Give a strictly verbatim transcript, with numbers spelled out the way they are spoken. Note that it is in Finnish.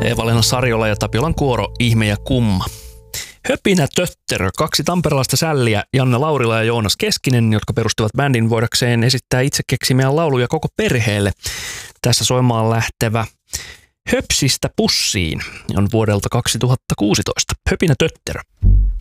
Eeva-Leena Sariola ja Tapiolan kuoro, Ihme ja kumma. Höpinä tötterö, kaksi tamperelaista sälliä, Janne Laurila ja Joonas Keskinen, jotka perustivat bändin voidakseen esittää itse keksimiään lauluja koko perheelle. Tässä soimaan lähtevä Höpsistä pussiin on vuodelta kaksituhattakuusitoista. Höpinä tötterö.